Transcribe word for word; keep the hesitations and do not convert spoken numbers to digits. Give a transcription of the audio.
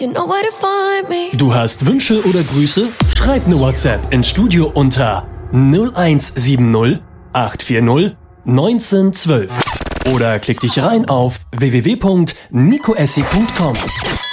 You know where to find me. Du hast Wünsche oder Grüße? Schreib eine WhatsApp ins Studio unter null eins sieben null acht vier null eins neun ein zwei oder klick dich rein auf w w w punkt nico essi punkt com.